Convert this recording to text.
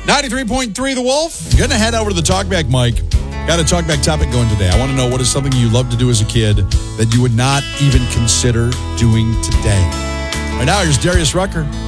93.3 The Wolf. Going to head over to the Talkback mic. Got a Talkback topic going today. I want to know what is something you loved to do as a kid that you would not even consider doing today. Right now, here's Darius Rucker.